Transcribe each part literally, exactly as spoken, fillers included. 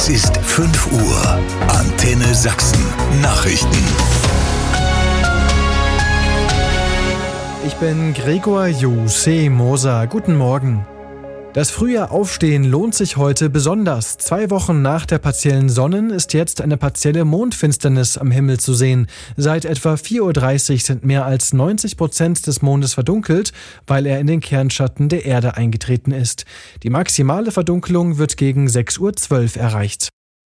Es ist fünf Uhr. Antenne Sachsen. Nachrichten. Ich bin Gregor Jose Moser. Guten Morgen. Das frühe Aufstehen lohnt sich heute besonders. Zwei Wochen nach der partiellen Sonnen- ist jetzt eine partielle Mondfinsternis am Himmel zu sehen. Seit etwa vier Uhr dreißig sind mehr als neunzig Prozent des Mondes verdunkelt, weil er in den Kernschatten der Erde eingetreten ist. Die maximale Verdunkelung wird gegen sechs Uhr zwölf erreicht.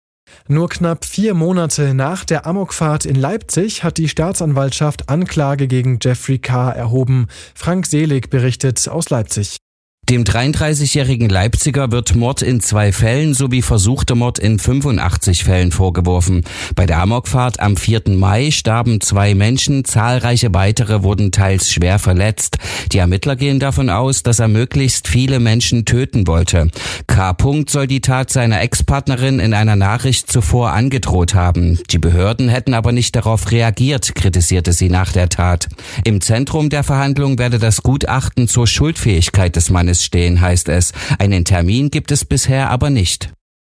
Nur knapp vier Monate nach der Amokfahrt in Leipzig hat die Staatsanwaltschaft Anklage gegen Jeffrey K. erhoben. Frank Selig berichtet aus Leipzig. Dem dreiunddreißigjährigen Leipziger wird Mord in zwei Fällen sowie versuchter Mord in fünfundachtzig Fällen vorgeworfen. Bei der Amokfahrt am vierten Mai starben zwei Menschen, zahlreiche weitere wurden teils schwer verletzt. Die Ermittler gehen davon aus, dass er möglichst viele Menschen töten wollte. K. soll die Tat seiner Ex-Partnerin in einer Nachricht zuvor angedroht haben. Die Behörden hätten aber nicht darauf reagiert, kritisierte sie nach der Tat. Im Zentrum der Verhandlung werde das Gutachten zur Schuldfähigkeit des Mannes stehen, heißt es. Einen Termin gibt es bisher aber nicht.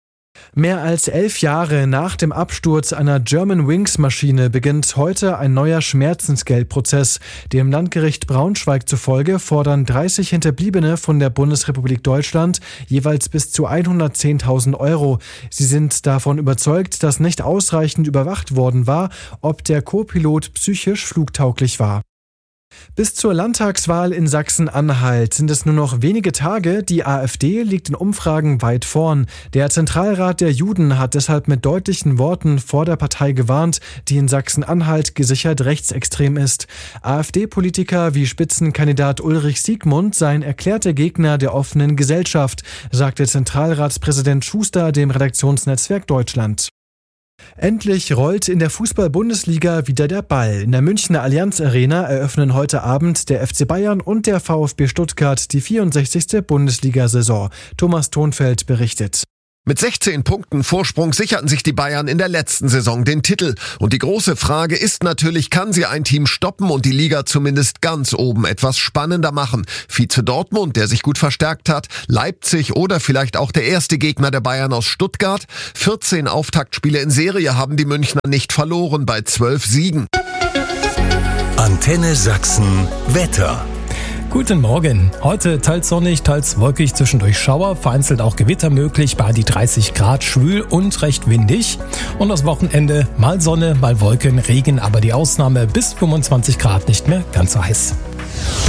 Mehr als elf Jahre nach dem Absturz einer Germanwings-Maschine beginnt heute ein neuer Schmerzensgeldprozess. Dem Landgericht Braunschweig zufolge fordern dreißig Hinterbliebene von der Bundesrepublik Deutschland jeweils bis zu hundertzehntausend Euro. Sie sind davon überzeugt, dass nicht ausreichend überwacht worden war, ob der Co-Pilot psychisch flugtauglich war. Bis zur Landtagswahl in Sachsen-Anhalt sind es nur noch wenige Tage. Die AfD liegt in Umfragen weit vorn. Der Zentralrat der Juden hat deshalb mit deutlichen Worten vor der Partei gewarnt, die in Sachsen-Anhalt gesichert rechtsextrem ist. AfD-Politiker wie Spitzenkandidat Ulrich Siegmund seien erklärte Gegner der offenen Gesellschaft, sagte Zentralratspräsident Schuster dem Redaktionsnetzwerk Deutschland. Endlich rollt in der Fußball-Bundesliga wieder der Ball. In der Münchner Allianz Arena eröffnen heute Abend der F C Bayern und der VfB Stuttgart die vierundsechzigste Bundesliga-Saison. Thomas Thonfeld berichtet. Mit sechzehn Punkten Vorsprung sicherten sich die Bayern in der letzten Saison den Titel. Und die große Frage ist natürlich, kann sie ein Team stoppen und die Liga zumindest ganz oben etwas spannender machen? Vize Dortmund, der sich gut verstärkt hat, Leipzig oder vielleicht auch der erste Gegner der Bayern aus Stuttgart. vierzehn Auftaktspiele in Serie haben die Münchner nicht verloren bei zwölf Siegen. Antenne Sachsen Wetter. Guten Morgen. Heute teils sonnig, teils wolkig, zwischendurch Schauer, vereinzelt auch Gewitter möglich, bei die dreißig Grad, schwül und recht windig. Und das Wochenende mal Sonne, mal Wolken, Regen, aber die Ausnahme bis fünfundzwanzig Grad, nicht mehr ganz so heiß.